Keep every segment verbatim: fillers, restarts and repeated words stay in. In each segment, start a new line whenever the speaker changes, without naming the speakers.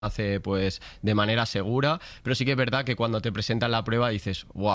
hace pues de manera segura, pero sí que es verdad que cuando te presentan la prueba dices, ¡guau!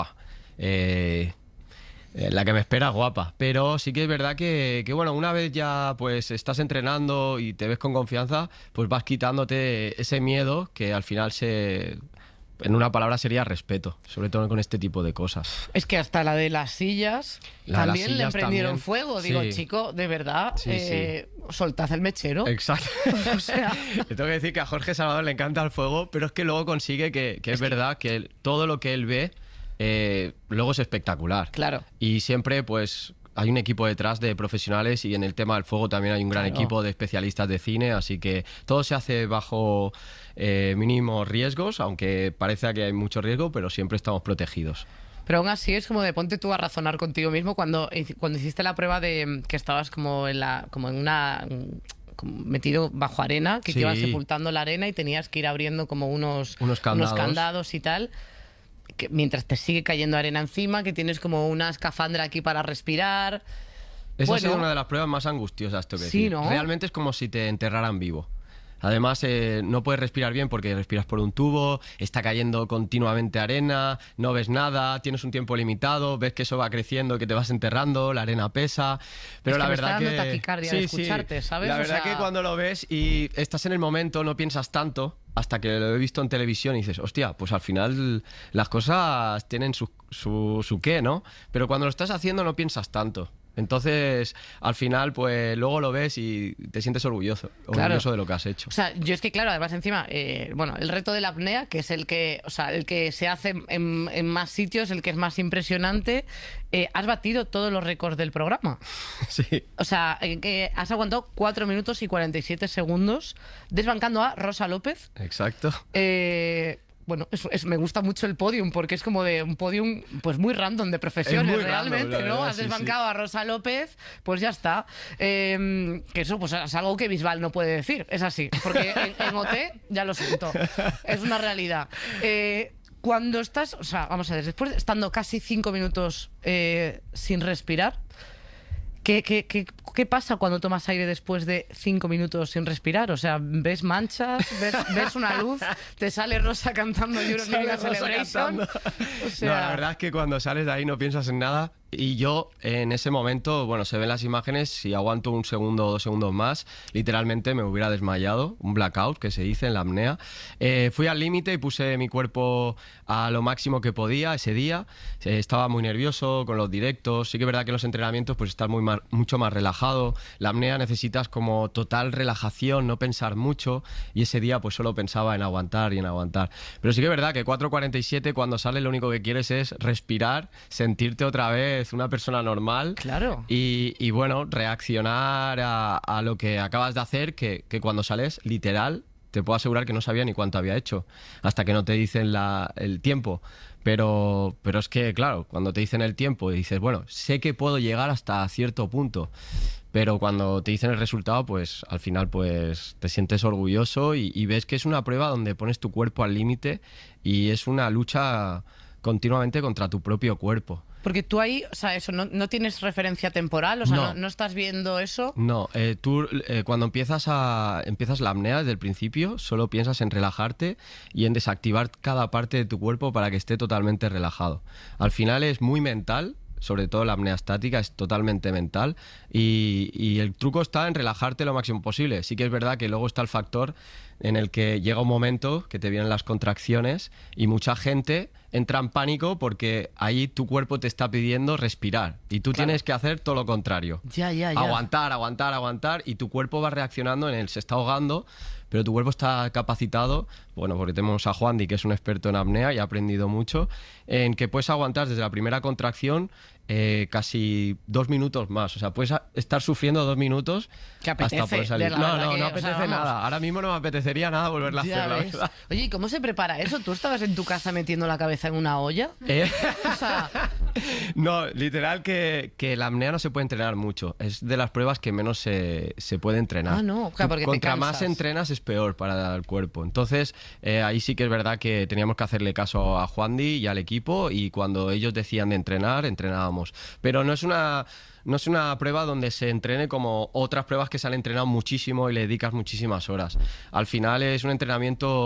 Eh, eh, la que me espera guapa. Pero sí que es verdad que, que, bueno, una vez ya pues estás entrenando y te ves con confianza, pues vas quitándote ese miedo que al final se... En una palabra sería respeto, sobre todo con este tipo de cosas.
Es que hasta la de las sillas la también las sillas le emprendieron también. fuego. Digo, sí. chico, de verdad, sí, eh, sí. soltad el mechero.
Exacto. O sea... Le tengo que decir que a Jorge Salvador le encanta el fuego, pero es que luego consigue que, que es, es verdad que, que todo lo que él ve eh, luego es espectacular.
Claro.
Y siempre, pues... Hay un equipo detrás de profesionales y en el tema del fuego también hay un gran claro. equipo de especialistas de cine, así que todo se hace bajo eh, mínimos riesgos, aunque parece que hay mucho riesgo, pero siempre estamos protegidos.
Pero aún así es como de ponte tú a razonar contigo mismo cuando, cuando hiciste la prueba de que estabas como en, la, como en una... Como metido bajo arena, que sí. te ibas sepultando la arena y tenías que ir abriendo como unos,
unos, candados.
unos candados y tal... Que mientras te sigue cayendo arena encima, que tienes como una escafandra aquí para respirar.
Esa
bueno,
ha sido una de las pruebas más angustiosas, tengo que
sí,
decir.
¿no?
Realmente es como si te enterraran vivo. Además, eh, no puedes respirar bien porque respiras por un tubo, está cayendo continuamente arena, no ves nada, tienes un tiempo limitado, ves que eso va creciendo, que te vas enterrando, la arena pesa. Pero
es que
la
me
verdad
está dando
que
taquicardia
sí,
de escucharte,
sí.
¿sabes?
La
o
verdad
sea...
que cuando lo ves y estás en el momento no piensas tanto hasta que lo he visto en televisión y dices, hostia, pues al final las cosas tienen su, su, su qué, ¿no? Pero cuando lo estás haciendo no piensas tanto. Entonces, al final, pues luego lo ves y te sientes orgulloso, orgulloso claro. de lo que has hecho.
O sea, yo es que, claro, además encima, eh, bueno, el reto de la apnea, que es el que, o sea, el que se hace en, en más sitios, el que es más impresionante, eh, has batido todos los récords del programa.
Sí.
O sea, eh, que has aguantado cuatro minutos y cuarenta y siete segundos desbancando a Rosa López.
Exacto.
Eh... Bueno, es, es, me gusta mucho el podium porque es como de un podium pues muy random de profesiones realmente, random, ¿no? Verdad, Has desbancado sí, sí. a Rosa López, pues ya está. Eh, que eso pues es algo que Bisbal no puede decir, es así. Porque en, en O T, ya lo siento, es una realidad. Eh, cuando estás, o sea, vamos a ver, después de estando casi cinco minutos eh, sin respirar, ¿Qué, qué, qué, ¿Qué pasa cuando tomas aire después de cinco minutos sin respirar? O sea, ¿ves manchas? ¿Ves, ves una luz? ¿Te sale Rosa cantando You're Living a Celebration?
O sea... No, la verdad es que cuando sales de ahí no piensas en nada. Y yo, en ese momento, bueno, se ven las imágenes, si aguanto un segundo o dos segundos más, literalmente me hubiera desmayado, un blackout, que se dice en la apnea. Eh, fui al límite y puse mi cuerpo a lo máximo que podía ese día. Eh, estaba muy nervioso con los directos. Sí que es verdad que en los entrenamientos pues estás muy más, mucho más relajado. La apnea necesitas como total relajación, no pensar mucho. Y ese día pues solo pensaba en aguantar y en aguantar. Pero sí que es verdad que cuatro cuarenta y siete cuando sales lo único que quieres es respirar, sentirte otra vez una persona normal.
Claro.
Y, y bueno, reaccionar a, a lo que acabas de hacer, que, que cuando sales, literal, te puedo asegurar que no sabía ni cuánto había hecho, hasta que no te dicen la, el tiempo. Pero, pero es que, claro, cuando te dicen el tiempo, dices, bueno, sé que puedo llegar hasta cierto punto. Pero cuando te dicen el resultado, pues al final pues te sientes orgulloso y, y ves que es una prueba donde pones tu cuerpo al límite y es una lucha continuamente contra tu propio cuerpo.
Porque tú ahí, o sea, eso, no, no tienes referencia temporal, o sea, no, no, no estás viendo eso.
No, eh, tú eh, cuando empiezas, a, empiezas la apnea desde el principio, solo piensas en relajarte y en desactivar cada parte de tu cuerpo para que esté totalmente relajado. Al final es muy mental, sobre todo la apnea estática es totalmente mental y, y el truco está en relajarte lo máximo posible. Sí que es verdad que luego está el factor en el que llega un momento que te vienen las contracciones y mucha gente entra en pánico porque ahí tu cuerpo te está pidiendo respirar y tú claro. tienes que hacer todo lo contrario.
Ya, ya, ya.
Aguantar, aguantar, aguantar y tu cuerpo va reaccionando en él, se está ahogando, pero tu cuerpo está capacitado, bueno, porque tenemos a Juandi, que es un experto en apnea y ha aprendido mucho, en que puedes aguantar desde la primera contracción eh, casi dos minutos más. O sea, puedes estar sufriendo dos minutos
que apetece,
hasta poder salir.
No,
no,
que,
no apetece
o sea,
nada. Ahora mismo no me apetecería nada volverla a
ya
hacer, la
ves.
verdad.
Oye, ¿y cómo se prepara eso? ¿Tú estabas en tu casa metiendo la cabeza en una olla?
¿Eh?
O sea...
No, literal que, que la apnea no se puede entrenar mucho. Es de las pruebas que menos se, se puede entrenar.
Ah, no, claro, porque
Contra
te
más entrenas es peor para el cuerpo. Entonces, eh, ahí sí que es verdad que teníamos que hacerle caso a Juandi y al equipo y cuando ellos decían de entrenar, entrenábamos digamos. Pero no es una... No es una prueba donde se entrene como otras pruebas que se han entrenado muchísimo y le dedicas muchísimas horas. Al final es un entrenamiento